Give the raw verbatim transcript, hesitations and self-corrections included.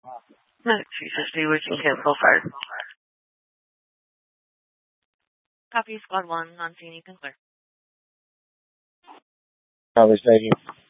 Medic two fifty, we can cancel fire. Copy, squad one, non-scene, you can clear. Copy, thank you.